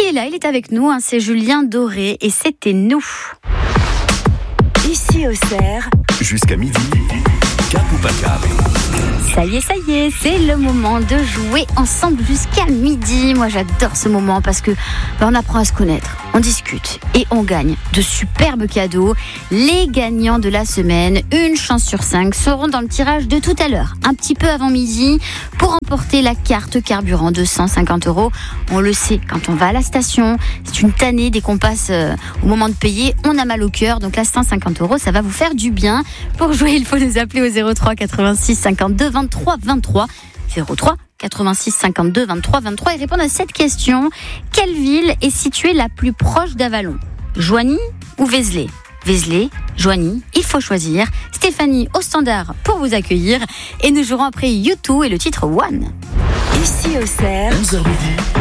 est là, il est avec nous, c'est Julien Doré et c'était nous. Ici Auxerre, jusqu'à midi, cap ou pas cap. Ça y est, c'est le moment de jouer ensemble jusqu'à midi. Moi j'adore ce moment parce que on apprend à se connaître, on discute et on gagne de superbes cadeaux. Les gagnants de la semaine, une chance sur 5, seront dans le tirage de tout à l'heure, un petit peu avant midi, pour emporter la carte carburant de 150 €. On le sait, quand on va à la station, c'est une tannée. Dès qu'on passe au moment de payer, on a mal au cœur. Donc là, 150 €, ça va vous faire du bien. Pour jouer, il faut nous appeler au 03 86 52 23 23. 03 86 52 23 23 et répondre à cette question. Quelle ville est située la plus proche d'Avallon ? Joigny ou Vézelay ? Vézelay, Joigny, il faut choisir. Stéphanie au standard pour vous accueillir. Et nous jouerons après U2 et le titre One. ici Auxerre, 11h midi,